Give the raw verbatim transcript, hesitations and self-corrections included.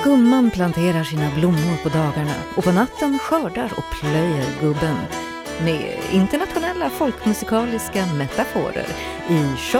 Gumman planterar sina blommor på dagarna och på natten skördar och plöjer gubben. Med internationella folkmusikaliska metaforer i Shop